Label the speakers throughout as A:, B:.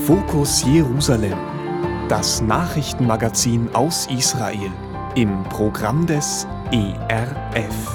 A: Fokus Jerusalem, das Nachrichtenmagazin aus Israel im Programm des ERF.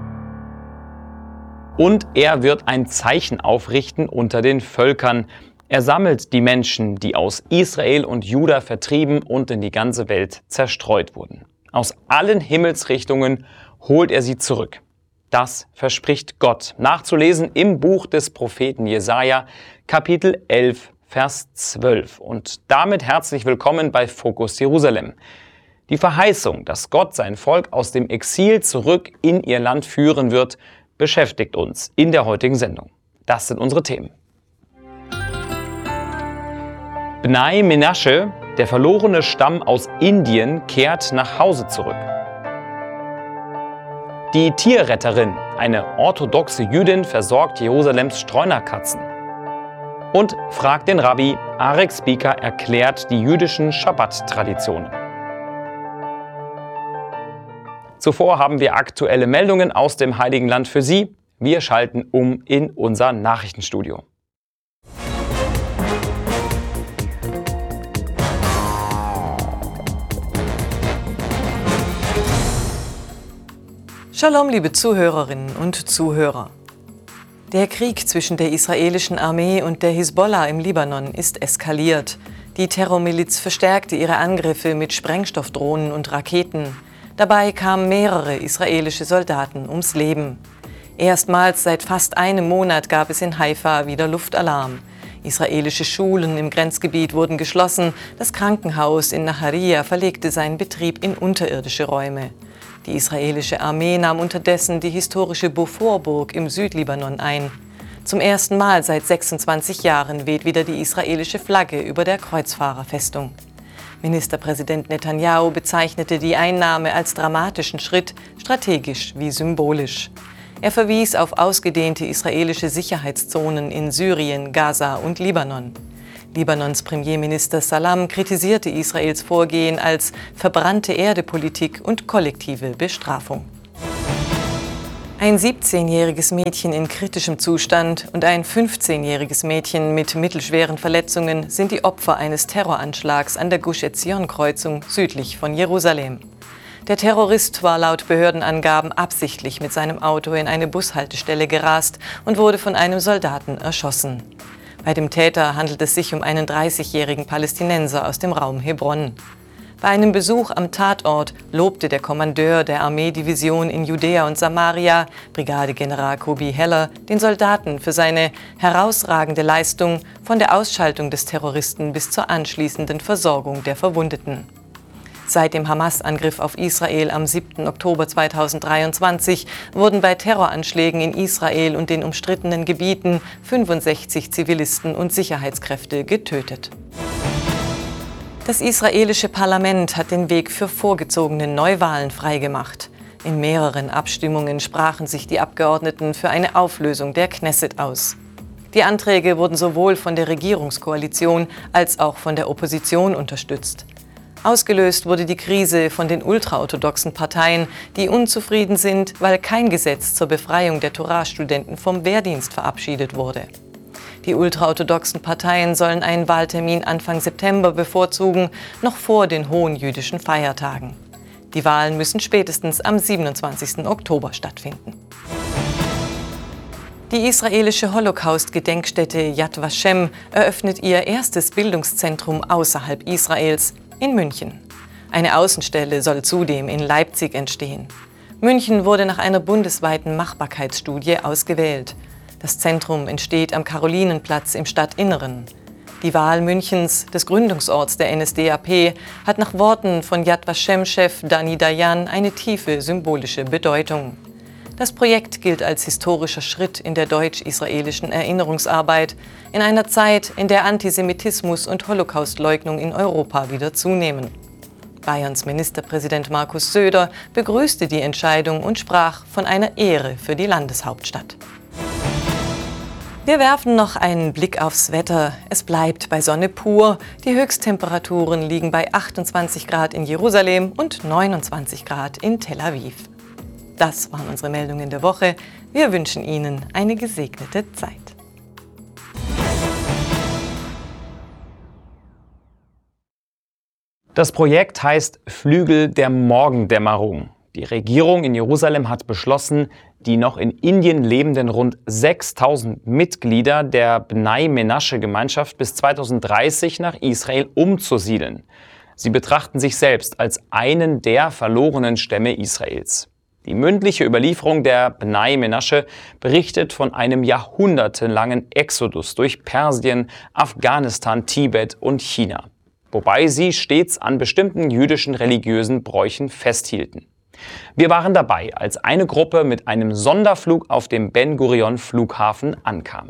B: Und er wird ein Zeichen aufrichten unter den Völkern. Er sammelt die Menschen, die aus Israel und Juda vertrieben und in die ganze Welt zerstreut wurden. Aus allen Himmelsrichtungen holt er sie zurück. Das verspricht Gott. Nachzulesen im Buch des Propheten Jesaja, Kapitel 11, Vers 12. Und damit herzlich willkommen bei Fokus Jerusalem. Die Verheißung, dass Gott sein Volk aus dem Exil zurück in ihr Land führen wird, beschäftigt uns in der heutigen Sendung. Das sind unsere Themen. Bnai Menasche, der verlorene Stamm aus Indien, kehrt nach Hause zurück. Die Tierretterin, eine orthodoxe Jüdin, versorgt Jerusalems Streunerkatzen. Und fragt den Rabbi, Arek Speaker erklärt die jüdischen Schabbat-Traditionen. Zuvor haben wir aktuelle Meldungen aus dem Heiligen Land für Sie. Wir schalten um in unser Nachrichtenstudio.
C: Shalom, liebe Zuhörerinnen und Zuhörer. Der Krieg zwischen der israelischen Armee und der Hisbollah im Libanon ist eskaliert. Die Terrormiliz verstärkte ihre Angriffe mit Sprengstoffdrohnen und Raketen. Dabei kamen mehrere israelische Soldaten ums Leben. Erstmals seit fast einem Monat gab es in Haifa wieder Luftalarm. Israelische Schulen im Grenzgebiet wurden geschlossen. Das Krankenhaus in Naharia verlegte seinen Betrieb in unterirdische Räume. Die israelische Armee nahm unterdessen die historische Beaufort-Burg im Südlibanon ein. Zum ersten Mal seit 26 Jahren weht wieder die israelische Flagge über der Kreuzfahrerfestung. Ministerpräsident Netanyahu bezeichnete die Einnahme als dramatischen Schritt, strategisch wie symbolisch. Er verwies auf ausgedehnte israelische Sicherheitszonen in Syrien, Gaza und Libanon. Libanons Premierminister Salam kritisierte Israels Vorgehen als verbrannte Erde-Politik und kollektive Bestrafung. Ein 17-jähriges Mädchen in kritischem Zustand und ein 15-jähriges Mädchen mit mittelschweren Verletzungen sind die Opfer eines Terroranschlags an der Gush-Etzion-Kreuzung südlich von Jerusalem. Der Terrorist war laut Behördenangaben absichtlich mit seinem Auto in eine Bushaltestelle gerast und wurde von einem Soldaten erschossen. Bei dem Täter handelt es sich um einen 30-jährigen Palästinenser aus dem Raum Hebron. Bei einem Besuch am Tatort lobte der Kommandeur der Armeedivision in Judäa und Samaria, Brigadegeneral Kobi Heller, den Soldaten für seine herausragende Leistung von der Ausschaltung des Terroristen bis zur anschließenden Versorgung der Verwundeten. Seit dem Hamas-Angriff auf Israel am 7. Oktober 2023 wurden bei Terroranschlägen in Israel und den umstrittenen Gebieten 65 Zivilisten und Sicherheitskräfte getötet. Das israelische Parlament hat den Weg für vorgezogene Neuwahlen freigemacht. In mehreren Abstimmungen sprachen sich die Abgeordneten für eine Auflösung der Knesset aus. Die Anträge wurden sowohl von der Regierungskoalition als auch von der Opposition unterstützt. Ausgelöst wurde die Krise von den ultraorthodoxen Parteien, die unzufrieden sind, weil kein Gesetz zur Befreiung der Torah-Studenten vom Wehrdienst verabschiedet wurde. Die ultraorthodoxen Parteien sollen einen Wahltermin Anfang September bevorzugen, noch vor den hohen jüdischen Feiertagen. Die Wahlen müssen spätestens am 27. Oktober stattfinden. Die israelische Holocaust-Gedenkstätte Yad Vashem eröffnet ihr erstes Bildungszentrum außerhalb Israels in München. Eine Außenstelle soll zudem in Leipzig entstehen. München wurde nach einer bundesweiten Machbarkeitsstudie ausgewählt. Das Zentrum entsteht am Karolinenplatz im Stadtinneren. Die Wahl Münchens, des Gründungsorts der NSDAP, hat nach Worten von Yad Vashem-Chef Dani Dayan eine tiefe symbolische Bedeutung. Das Projekt gilt als historischer Schritt in der deutsch-israelischen Erinnerungsarbeit in einer Zeit, in der Antisemitismus und Holocaustleugnung in Europa wieder zunehmen. Bayerns Ministerpräsident Markus Söder begrüßte die Entscheidung und sprach von einer Ehre für die Landeshauptstadt. Wir werfen noch einen Blick aufs Wetter. Es bleibt bei Sonne pur. Die Höchsttemperaturen liegen bei 28 Grad in Jerusalem und 29 Grad in Tel Aviv. Das waren unsere Meldungen der Woche. Wir wünschen Ihnen eine gesegnete Zeit.
B: Das Projekt heißt Flügel der Morgendämmerung. Die Regierung in Jerusalem hat beschlossen, die noch in Indien lebenden rund 6000 Mitglieder der Bnei Menasche-Gemeinschaft bis 2030 nach Israel umzusiedeln. Sie betrachten sich selbst als einen der verlorenen Stämme Israels. Die mündliche Überlieferung der Bnei Menasche berichtet von einem jahrhundertelangen Exodus durch Persien, Afghanistan, Tibet und China, wobei sie stets an bestimmten jüdischen religiösen Bräuchen festhielten. Wir waren dabei, als eine Gruppe mit einem Sonderflug auf dem Ben-Gurion-Flughafen ankam.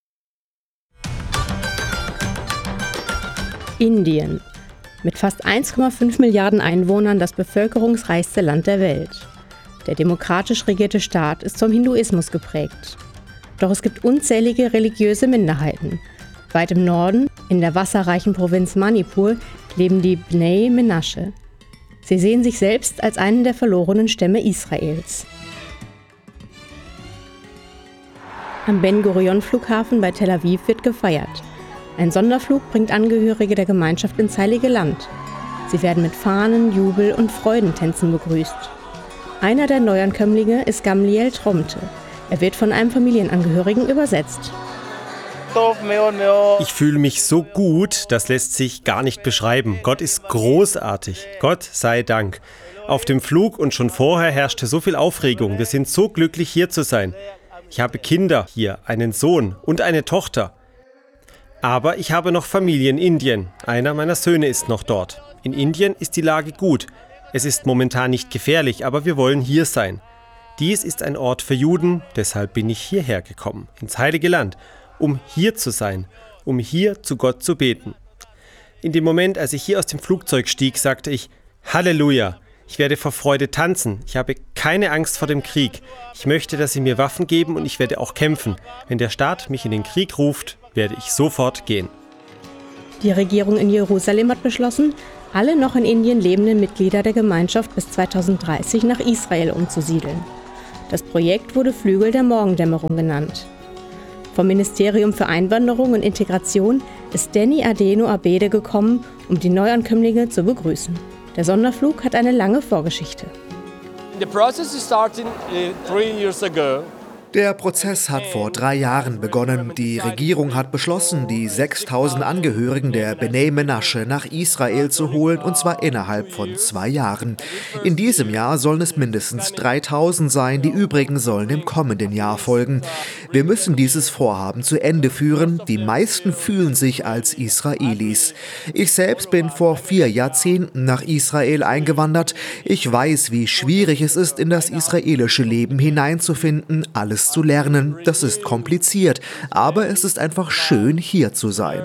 D: Indien. Mit fast 1,5 Milliarden Einwohnern das bevölkerungsreichste Land der Welt. Der demokratisch regierte Staat ist vom Hinduismus geprägt. Doch es gibt unzählige religiöse Minderheiten. Weit im Norden, in der wasserreichen Provinz Manipur, leben die Bnei Menasche. Sie sehen sich selbst als einen der verlorenen Stämme Israels. Am Ben-Gurion-Flughafen bei Tel Aviv wird gefeiert. Ein Sonderflug bringt Angehörige der Gemeinschaft ins Heilige Land. Sie werden mit Fahnen, Jubel und Freudentänzen begrüßt. Einer der Neuankömmlinge ist Gamliel Tromte. Er wird von einem Familienangehörigen übersetzt.
E: Ich fühle mich so gut, das lässt sich gar nicht beschreiben. Gott ist großartig. Gott sei Dank. Auf dem Flug und schon vorher herrschte so viel Aufregung. Wir sind so glücklich, hier zu sein. Ich habe Kinder hier, einen Sohn und eine Tochter. Aber ich habe noch Familie in Indien. Einer meiner Söhne ist noch dort. In Indien ist die Lage gut. Es ist momentan nicht gefährlich, aber wir wollen hier sein. Dies ist ein Ort für Juden, deshalb bin ich hierher gekommen, ins Heilige Land, um hier zu sein, um hier zu Gott zu beten. In dem Moment, als ich hier aus dem Flugzeug stieg, sagte ich, Halleluja, ich werde vor Freude tanzen, ich habe keine Angst vor dem Krieg. Ich möchte, dass sie mir Waffen geben und ich werde auch kämpfen. Wenn der Staat mich in den Krieg ruft, werde ich sofort gehen.
D: Die Regierung in Jerusalem hat beschlossen, alle noch in Indien lebenden Mitglieder der Gemeinschaft bis 2030 nach Israel umzusiedeln. Das Projekt wurde Flügel der Morgendämmerung genannt. Vom Ministerium für Einwanderung und Integration ist Danny Adeno Abede gekommen, um die Neuankömmlinge zu begrüßen. Der Sonderflug hat eine lange Vorgeschichte.
F: Der Prozess hat vor 3 Jahren begonnen. Die Regierung hat beschlossen, die 6000 Angehörigen der Bnei Menasche nach Israel zu holen, und zwar innerhalb von 2 Jahren. In diesem Jahr sollen es mindestens 3000 sein, die übrigen sollen im kommenden Jahr folgen. Wir müssen dieses Vorhaben zu Ende führen. Die meisten fühlen sich als Israelis. Ich selbst bin vor 4 Jahrzehnten nach Israel eingewandert. Ich weiß, wie schwierig es ist, in das israelische Leben hineinzufinden, alles zu lernen. Das ist kompliziert, aber es ist einfach schön, hier zu sein.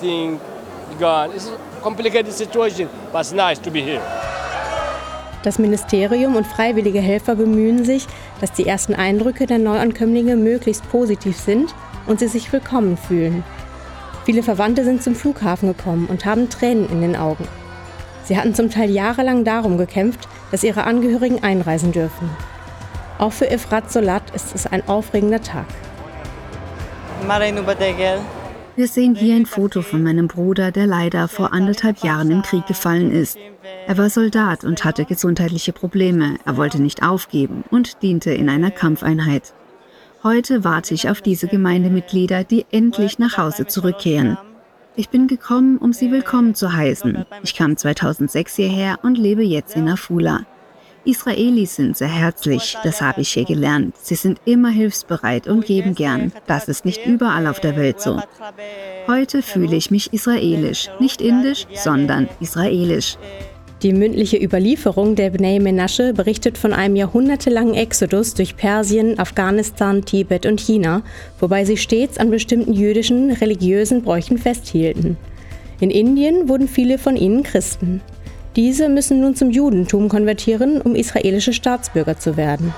D: Das Ministerium und freiwillige Helfer bemühen sich, dass die ersten Eindrücke der Neuankömmlinge möglichst positiv sind und sie sich willkommen fühlen. Viele Verwandte sind zum Flughafen gekommen und haben Tränen in den Augen. Sie hatten zum Teil jahrelang darum gekämpft, dass ihre Angehörigen einreisen dürfen. Auch für Efrat Solat ist es ein aufregender Tag.
G: Wir sehen hier ein Foto von meinem Bruder, der leider vor 1,5 Jahren im Krieg gefallen ist. Er war Soldat und hatte gesundheitliche Probleme. Er wollte nicht aufgeben und diente in einer Kampfeinheit. Heute warte ich auf diese Gemeindemitglieder, die endlich nach Hause zurückkehren. Ich bin gekommen, um sie willkommen zu heißen. Ich kam 2006 hierher und lebe jetzt in Afula. Israelis sind sehr herzlich, das habe ich hier gelernt. Sie sind immer hilfsbereit und geben gern. Das ist nicht überall auf der Welt so. Heute fühle ich mich israelisch, nicht indisch, sondern israelisch.
D: Die mündliche Überlieferung der Bnei Menasche berichtet von einem jahrhundertelangen Exodus durch Persien, Afghanistan, Tibet und China, wobei sie stets an bestimmten jüdischen, religiösen Bräuchen festhielten. In Indien wurden viele von ihnen Christen. Diese müssen nun zum Judentum konvertieren, um israelische Staatsbürger zu werden.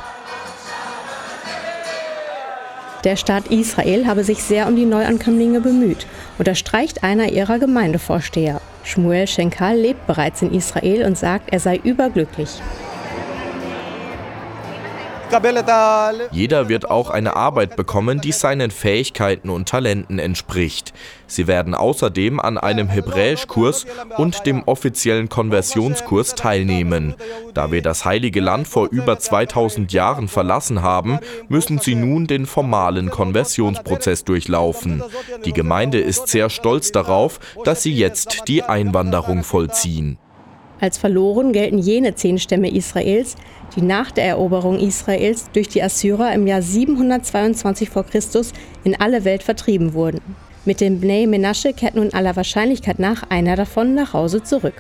D: Der Staat Israel habe sich sehr um die Neuankömmlinge bemüht, unterstreicht einer ihrer Gemeindevorsteher. Shmuel Schenkal lebt bereits in Israel und sagt, er sei überglücklich.
H: Jeder wird auch eine Arbeit bekommen, die seinen Fähigkeiten und Talenten entspricht. Sie werden außerdem an einem Hebräischkurs und dem offiziellen Konversionskurs teilnehmen. Da wir das Heilige Land vor über 2000 Jahren verlassen haben, müssen sie nun den formalen Konversionsprozess durchlaufen. Die Gemeinde ist sehr stolz darauf, dass sie jetzt die Einwanderung vollziehen.
D: Als verloren gelten jene 10 Stämme Israels, die nach der Eroberung Israels durch die Assyrer im Jahr 722 v. Chr. in alle Welt vertrieben wurden. Mit dem Bnei Menasche kehrt nun aller Wahrscheinlichkeit nach einer davon nach Hause zurück.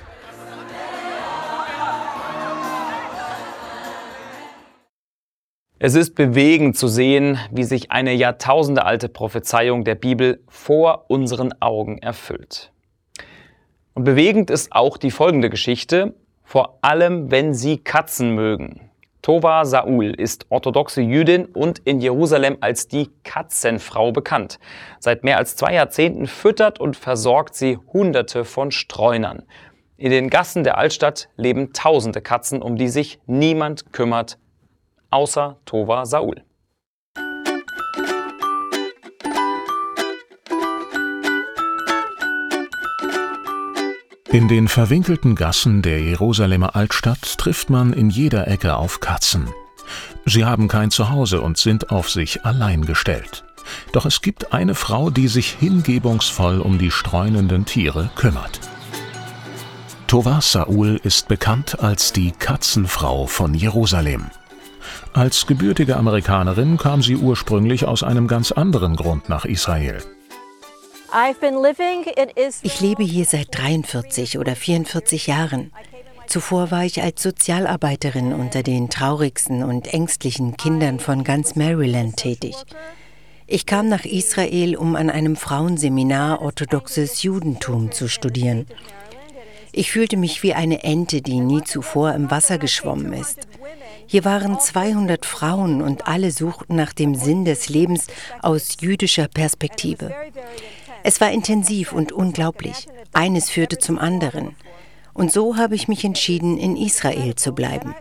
B: Es ist bewegend zu sehen, wie sich eine jahrtausendealte Prophezeiung der Bibel vor unseren Augen erfüllt. Und bewegend ist auch die folgende Geschichte, vor allem wenn Sie Katzen mögen. Tova Saul ist orthodoxe Jüdin und in Jerusalem als die Katzenfrau bekannt. Seit mehr als 2 Jahrzehnten füttert und versorgt sie Hunderte von Streunern. In den Gassen der Altstadt leben tausende Katzen, um die sich niemand kümmert, außer Tova Saul.
I: In den verwinkelten Gassen der Jerusalemer Altstadt trifft man in jeder Ecke auf Katzen. Sie haben kein Zuhause und sind auf sich allein gestellt. Doch es gibt eine Frau, die sich hingebungsvoll um die streunenden Tiere kümmert. Tova Saul ist bekannt als die Katzenfrau von Jerusalem. Als gebürtige Amerikanerin kam sie ursprünglich aus einem ganz anderen Grund nach Israel.
J: Ich lebe hier seit 43 oder 44 Jahren. Zuvor war ich als Sozialarbeiterin unter den traurigsten und ängstlichen Kindern von ganz Maryland tätig. Ich kam nach Israel, um an einem Frauenseminar orthodoxes Judentum zu studieren. Ich fühlte mich wie eine Ente, die nie zuvor im Wasser geschwommen ist. Hier waren 200 Frauen und alle suchten nach dem Sinn des Lebens aus jüdischer Perspektive. Es war intensiv und unglaublich. Eines führte zum anderen. Und so habe ich mich entschieden, in Israel zu bleiben.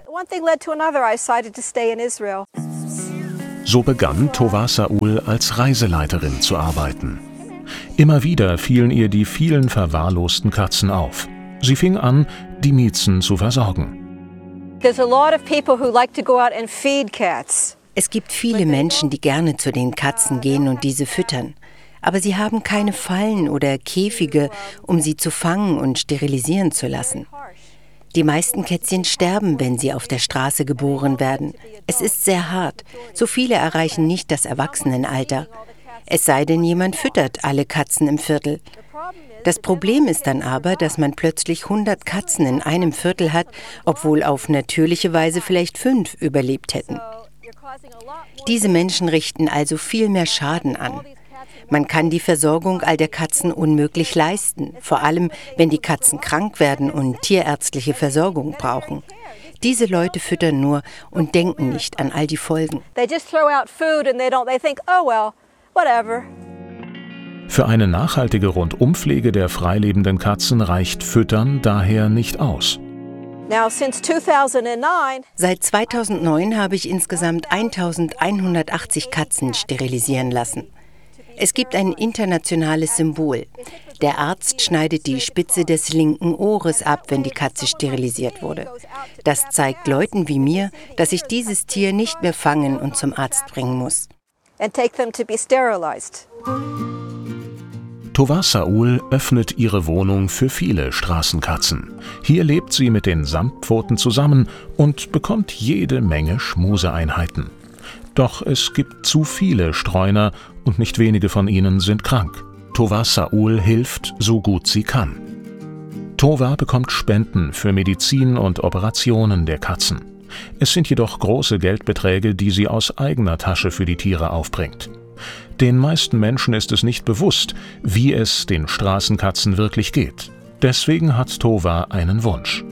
I: So begann Tova Saul als Reiseleiterin zu arbeiten. Immer wieder fielen ihr die vielen verwahrlosten Katzen auf. Sie fing an, die Miezen zu versorgen.
J: Es gibt viele Menschen, die gerne zu den Katzen gehen und diese füttern. Aber sie haben keine Fallen oder Käfige, um sie zu fangen und sterilisieren zu lassen. Die meisten Kätzchen sterben, wenn sie auf der Straße geboren werden. Es ist sehr hart. So viele erreichen nicht das Erwachsenenalter. Es sei denn, jemand füttert alle Katzen im Viertel. Das Problem ist dann aber, dass man plötzlich 100 Katzen in einem Viertel hat, obwohl auf natürliche Weise vielleicht 5 überlebt hätten. Diese Menschen richten also viel mehr Schaden an. Man kann die Versorgung all der Katzen unmöglich leisten, vor allem wenn die Katzen krank werden und tierärztliche Versorgung brauchen. Diese Leute füttern nur und denken nicht an all die Folgen.
I: Für eine nachhaltige Rundumpflege der freilebenden Katzen reicht Füttern daher nicht aus.
J: Seit 2009 habe ich insgesamt 1180 Katzen sterilisieren lassen. Es gibt ein internationales Symbol. Der Arzt schneidet die Spitze des linken Ohres ab, wenn die Katze sterilisiert wurde. Das zeigt Leuten wie mir, dass ich dieses Tier nicht mehr fangen und zum Arzt bringen muss.
I: Tova Saul öffnet ihre Wohnung für viele Straßenkatzen. Hier lebt sie mit den Samtpfoten zusammen und bekommt jede Menge Schmuseeinheiten. Doch es gibt zu viele Streuner und nicht wenige von ihnen sind krank. Tova Saul hilft, so gut sie kann. Tova bekommt Spenden für Medizin und Operationen der Katzen. Es sind jedoch große Geldbeträge, die sie aus eigener Tasche für die Tiere aufbringt. Den meisten Menschen ist es nicht bewusst, wie es den Straßenkatzen wirklich geht. Deswegen hat Tova einen Wunsch.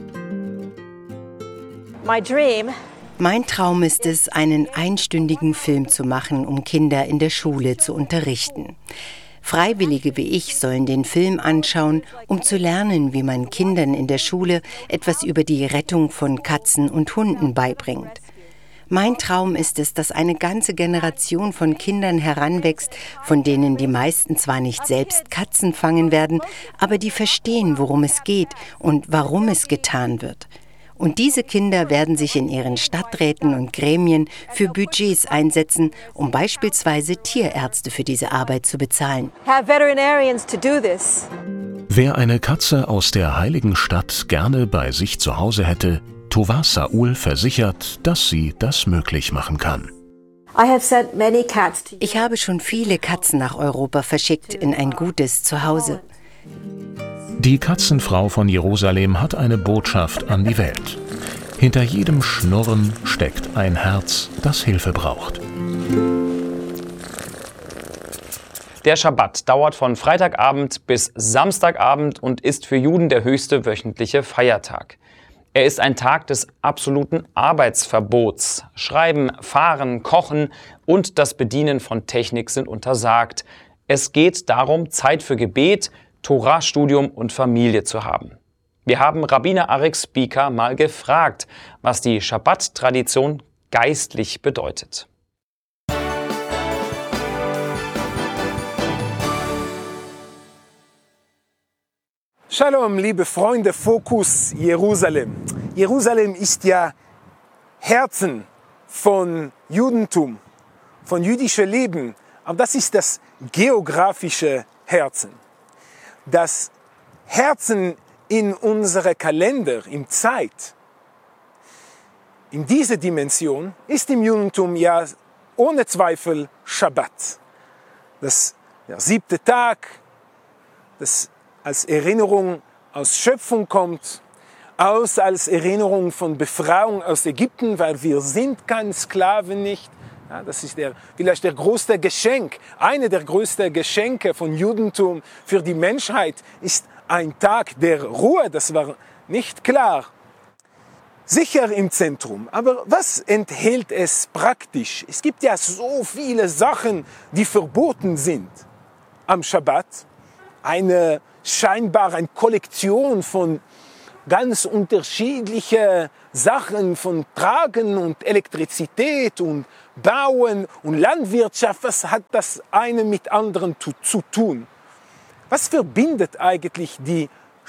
J: Mein Traum ist es, einen einstündigen Film zu machen, um Kinder in der Schule zu unterrichten. Freiwillige wie ich sollen den Film anschauen, um zu lernen, wie man Kindern in der Schule etwas über die Rettung von Katzen und Hunden beibringt. Mein Traum ist es, dass eine ganze Generation von Kindern heranwächst, von denen die meisten zwar nicht selbst Katzen fangen werden, aber die verstehen, worum es geht und warum es getan wird. Und diese Kinder werden sich in ihren Stadträten und Gremien für Budgets einsetzen, um beispielsweise Tierärzte für diese Arbeit zu bezahlen.
I: Wer eine Katze aus der heiligen Stadt gerne bei sich zu Hause hätte, Tova Saul versichert, dass sie das möglich machen kann.
J: Ich habe schon viele Katzen nach Europa verschickt in ein gutes Zuhause.
I: Die Katzenfrau von Jerusalem hat eine Botschaft an die Welt. Hinter jedem Schnurren steckt ein Herz, das Hilfe braucht.
B: Der Schabbat dauert von Freitagabend bis Samstagabend und ist für Juden der höchste wöchentliche Feiertag. Er ist ein Tag des absoluten Arbeitsverbots. Schreiben, Fahren, Kochen und das Bedienen von Technik sind untersagt. Es geht darum, Zeit für Gebet, Torastudium und Familie zu haben. Wir haben Rabbiner Arik Spieker mal gefragt, was die Schabbat-Tradition geistlich bedeutet.
K: Shalom, liebe Freunde, Fokus Jerusalem. Jerusalem ist ja Herzen von Judentum, von jüdischem Leben, aber das ist das geografische Herzen. Das Herzen in unsere Kalender, in Zeit, in dieser Dimension, ist im Judentum ja ohne Zweifel Schabbat. Der 7. Tag, das als Erinnerung aus Schöpfung kommt, als Erinnerung von Befreiung aus Ägypten, weil wir sind keine Sklaven nicht. Ja, das ist vielleicht der größte Geschenk, eine der größten Geschenke von Judentum für die Menschheit ist ein Tag der Ruhe, das war nicht klar. Sicher im Zentrum, aber was enthält es praktisch? Es gibt ja so viele Sachen, die verboten sind am Schabbat. Eine Kollektion von ganz unterschiedlichen Sachen, von Tragen und Elektrizität und Bauen und Landwirtschaft. Was hat das eine mit anderen zu tun? Was verbindet eigentlich die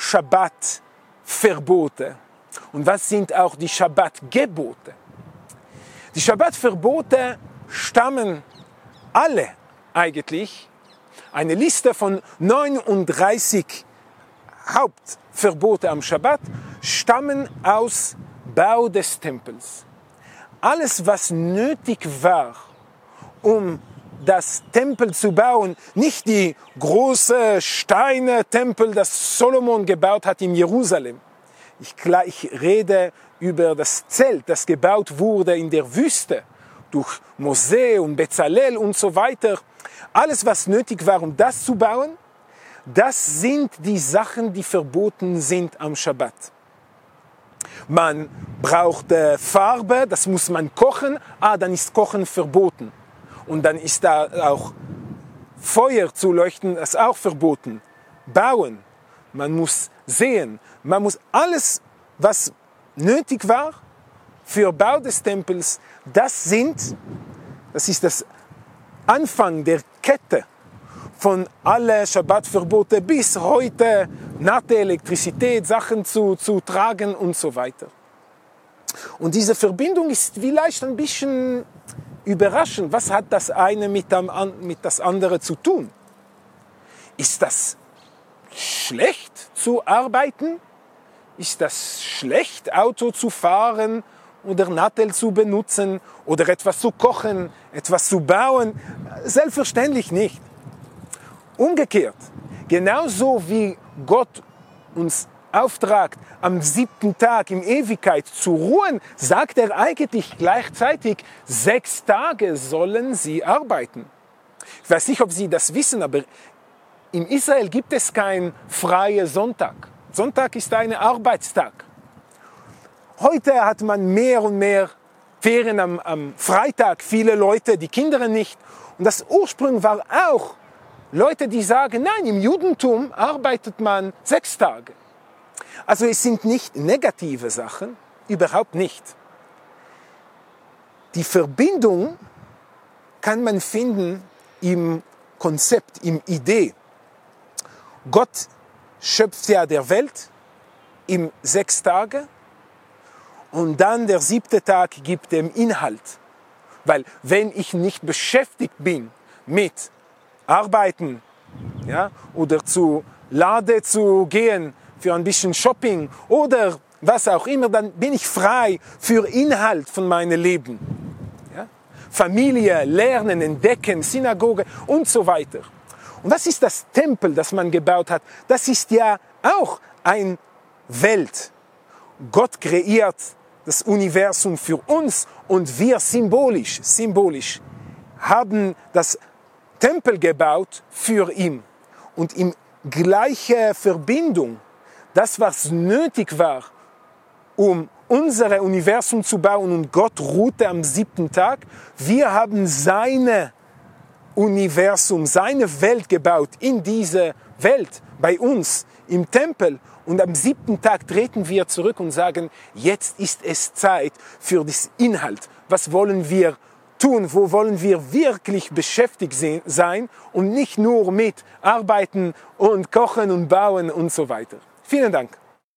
K: Schabbat-Verbote? Und was sind auch die Schabbat-Gebote? Die Schabbat-Verbote stammen alle eigentlich, eine Liste von 39 Hauptverbote am Schabbat, stammen aus Bau des Tempels. Alles, was nötig war, um das Tempel zu bauen, nicht die große Steine-Tempel, das Solomon gebaut hat in Jerusalem. Ich rede über das Zelt, das gebaut wurde in der Wüste durch Mose und Bezalel und so weiter. Alles, was nötig war, um das zu bauen, das sind die Sachen, die verboten sind am Schabbat. Man braucht Farbe, das muss man kochen, dann ist Kochen verboten. Und dann ist da auch Feuer zu leuchten, das ist auch verboten. Bauen, man muss sehen, man muss alles, was nötig war für Bau des Tempels, das ist das Anfang der Kette von allen Schabbatverboten bis heute, natte Elektrizität, Sachen zu tragen und so weiter. Und diese Verbindung ist vielleicht ein bisschen überraschend. Was hat das eine mit das andere zu tun? Ist das schlecht zu arbeiten? Ist das schlecht, Auto zu fahren oder Nattel zu benutzen oder etwas zu kochen, etwas zu bauen? Selbstverständlich nicht. Umgekehrt, genauso wie Gott uns auftragt, am 7. Tag in Ewigkeit zu ruhen, sagt er eigentlich gleichzeitig, 6 Tage sollen sie arbeiten. Ich weiß nicht, ob Sie das wissen, aber in Israel gibt es keinen freien Sonntag. Sonntag ist ein Arbeitstag. Heute hat man mehr und mehr Ferien am Freitag, viele Leute, die Kinder nicht. Und das Ursprung war auch Leute, die sagen, nein, im Judentum arbeitet man 6 Tage. Also es sind nicht negative Sachen, überhaupt nicht. Die Verbindung kann man finden im Konzept, im Idee. Gott schöpft ja der Welt in 6 Tagen und dann der 7. Tag gibt dem Inhalt. Weil wenn ich nicht beschäftigt bin mit Arbeiten, ja, oder zu Lade zu gehen für ein bisschen Shopping oder was auch immer, dann bin ich frei für Inhalt von meinem Leben. Ja? Familie, Lernen, Entdecken, Synagoge und so weiter. Und was ist das Tempel, das man gebaut hat? Das ist ja auch eine Welt. Gott kreiert das Universum für uns und wir symbolisch haben das Tempel gebaut für ihn. Und in gleicher Verbindung, das was nötig war, um unser Universum zu bauen und Gott ruhte am 7. Tag, wir haben seine Universum, seine Welt gebaut in diese Welt, bei uns im Tempel. Und am 7. Tag treten wir zurück und sagen, jetzt ist es Zeit für das Inhalt. Was wollen wir tun? Wo wollen wir wirklich beschäftigt sein und nicht nur mit Arbeiten und Kochen und Bauen und so weiter. Vielen Dank.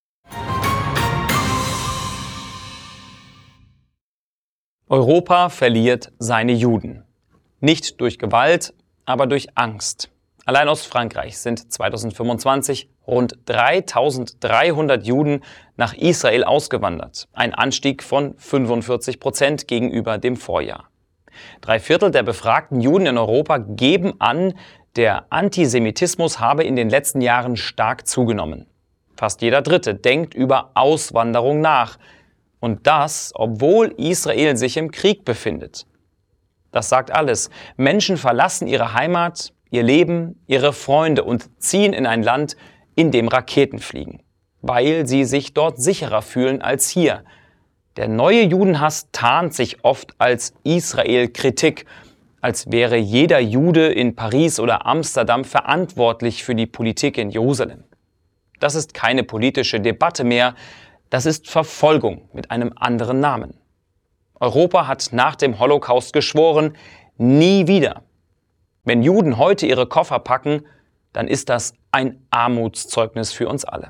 B: Europa verliert seine Juden. Nicht durch Gewalt, aber durch Angst. Allein aus Frankreich sind 2025 rund 3.300 Juden nach Israel ausgewandert. Ein Anstieg von 45% gegenüber dem Vorjahr. 3/4 der befragten Juden in Europa geben an, der Antisemitismus habe in den letzten Jahren stark zugenommen. Fast jeder Dritte denkt über Auswanderung nach. Und das, obwohl Israel sich im Krieg befindet. Das sagt alles. Menschen verlassen ihre Heimat, ihr Leben, ihre Freunde und ziehen in ein Land, in dem Raketen fliegen, weil sie sich dort sicherer fühlen als hier. Der neue Judenhass tarnt sich oft als Israel-Kritik, als wäre jeder Jude in Paris oder Amsterdam verantwortlich für die Politik in Jerusalem. Das ist keine politische Debatte mehr, das ist Verfolgung mit einem anderen Namen. Europa hat nach dem Holocaust geschworen, nie wieder. Wenn Juden heute ihre Koffer packen, dann ist das ein Armutszeugnis für uns alle.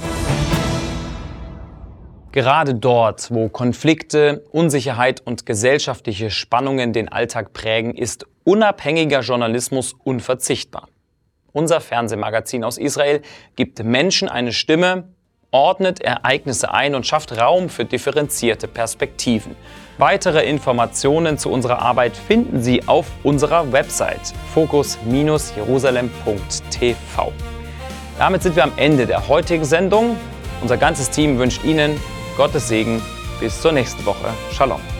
B: Gerade dort, wo Konflikte, Unsicherheit und gesellschaftliche Spannungen den Alltag prägen, ist unabhängiger Journalismus unverzichtbar. Unser Fernsehmagazin aus Israel gibt Menschen eine Stimme, ordnet Ereignisse ein und schafft Raum für differenzierte Perspektiven. Weitere Informationen zu unserer Arbeit finden Sie auf unserer Website focus-jerusalem.tv. Damit sind wir am Ende der heutigen Sendung. Unser ganzes Team wünscht Ihnen Gottes Segen. Bis zur nächsten Woche. Shalom.